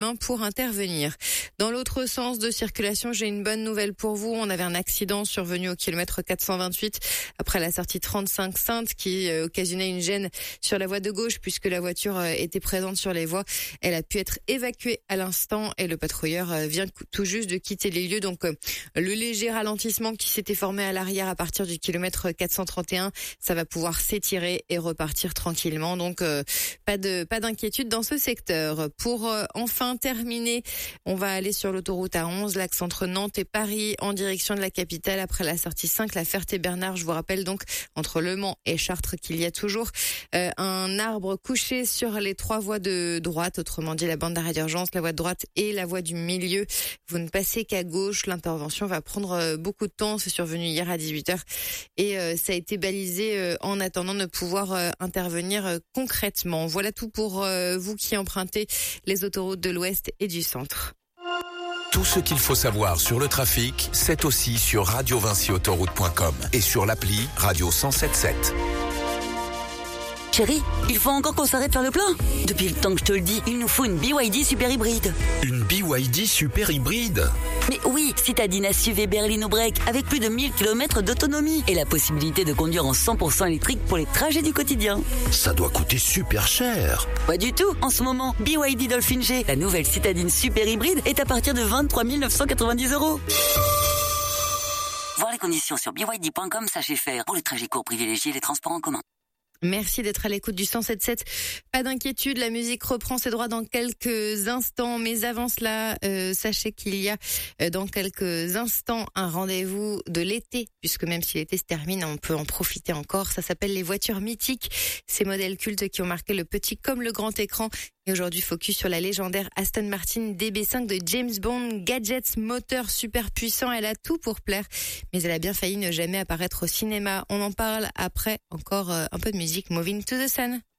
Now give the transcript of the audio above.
1 pour intervenir. Dans l'autre sens de circulation, j'ai une bonne nouvelle pour vous. On avait un accident survenu au kilomètre 428 après la sortie 35 Sainte qui occasionnait une gêne sur la voie de gauche puisque la voiture était présente sur les voies. Elle a pu être évacuée à l'instant et le patrouilleur vient tout juste de quitter les lieux. Donc le léger ralentissement qui s'était formé à l'arrière à partir du kilomètre 431, ça va pouvoir s'étirer et repartir tranquillement. Donc pas d'inquiétude dans ce secteur. Pour enfin terminer, on va aller sur l'autoroute A11, l'axe entre Nantes et Paris en direction de la capitale après la sortie 5, la Ferté-Bernard. Je vous rappelle donc entre Le Mans et Chartres qu'il y a toujours un arbre couché sur les 3 voies de droite, autrement dit la bande d'arrêt d'urgence, la voie de droite et la voie du milieu. Vous ne passez qu'à gauche. L'intervention va prendre beaucoup de temps. C'est survenu hier à 18h et ça a été balisé en attendant de pouvoir intervenir concrètement. Voilà tout pour vous qui empruntez les autoroutes de l'Ouest et du Centre. Tout ce qu'il faut savoir sur le trafic, c'est aussi sur radiovinciautoroute.com et sur l'appli Radio 107.7. Chérie, il faut encore qu'on s'arrête faire le plein. Depuis le temps que je te le dis, il nous faut une BYD super hybride. Une BYD super hybride? Mais oui, citadine SUV berline break avec plus de 1000 km d'autonomie et la possibilité de conduire en 100% électrique pour les trajets du quotidien. Ça doit coûter super cher. Pas du tout. En ce moment, BYD Dolphin G, la nouvelle citadine super hybride, est à partir de 23 990 €. Voir les conditions sur byd.com, sachez faire. Pour les trajets courts, privilégiez les transports en commun. Merci d'être à l'écoute du 107.7. Pas d'inquiétude, la musique reprend ses droits dans quelques instants. Mais avant cela, sachez qu'il y a dans quelques instants un rendez-vous de l'été, puisque même si l'été se termine, on peut en profiter encore. Ça s'appelle les voitures mythiques, ces modèles cultes qui ont marqué le petit comme le grand écran. Et aujourd'hui, focus sur la légendaire Aston Martin DB5 de James Bond. Gadgets, moteur super puissant, elle a tout pour plaire. Mais elle a bien failli ne jamais apparaître au cinéma. On en parle après encore un peu de musique. Moving to the Sun.